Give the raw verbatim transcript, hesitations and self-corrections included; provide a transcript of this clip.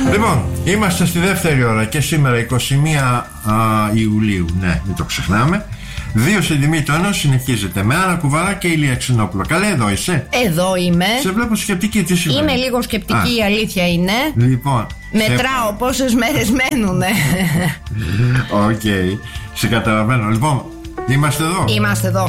Λοιπόν, είμαστε στη δεύτερη ώρα και σήμερα εικοστή πρώτη Ιουλίου. Ναι, μην το ξεχνάμε. Δύο σεντιμήτρων συνεχίζεται με Άννα Κουβαρά και Ηλία Ξινόπουλο. Καλά, εδώ είσαι? Εδώ είμαι. Σε βλέπω σκεπτική, τι σημαίνει? Είμαι λίγο σκεπτική, η αλήθεια είναι. Λοιπόν, μετράω σε... πόσες μέρες μένουνε. Οκ, okay. Σε καταλαβαίνω. Λοιπόν, είμαστε εδώ. Είμαστε εδώ.